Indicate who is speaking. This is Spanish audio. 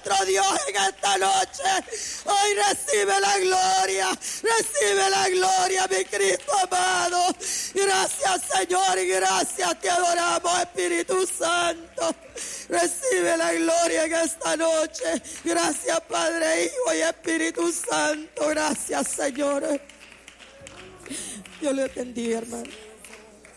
Speaker 1: nuestro Dios en esta noche. Hoy recibe la gloria, mi Cristo amado. Gracias, Señor, y gracias, te adoramos, Espíritu Santo. Recibe la gloria en esta noche. Gracias, Padre, Hijo y Espíritu Santo. Gracias, Señor. Dios le bendiga, hermano.